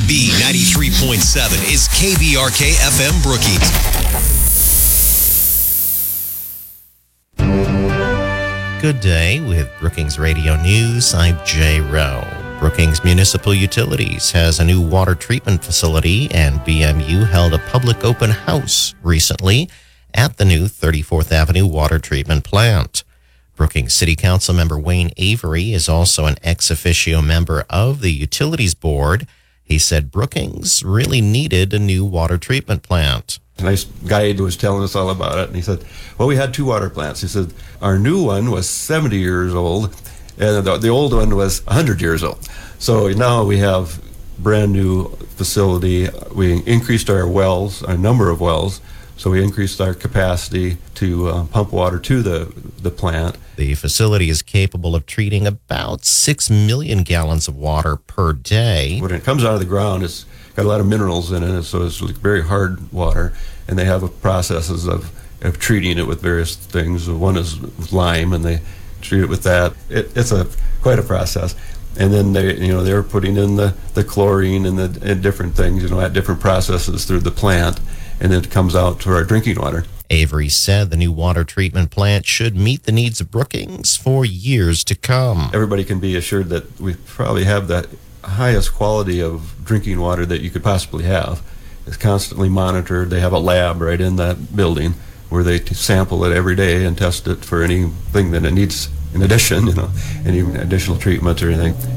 B93.7 is KVRK FM Brookings. Good day with Brookings Radio News. I'm Jay Rowe. Brookings Municipal Utilities has a new water treatment facility, and BMU held a public open house recently at the new 34th Avenue water treatment plant. Brookings City Council member Wayne Avery is also an ex officio member of the Utilities Board. He said Brookings really needed a new water treatment plant. A nice guide was telling us all about it, and he said, well, we had two water plants. He said, our new one was 70 years old, and the old one was 100 years old. So now we have brand new facility. We increased our wells, our number of wells, so we increased our capacity to pump water to the plant. The facility is capable of treating about 6 million gallons of water per day. When it comes out of the ground, it's got a lot of minerals in it, so it's very hard water, and they have processes of treating it with various things. One is lime, and they treat it with that. It's quite a process. And then they're putting in the chlorine and different things, at different processes through the plant, and it comes out to our drinking water. Avery said the new water treatment plant should meet the needs of Brookings for years to come. Everybody can be assured that we probably have the highest quality of drinking water that you could possibly have. It's constantly monitored. They have a lab right in that building where they sample it every day and test it for anything that it needs in addition, any additional treatment or anything.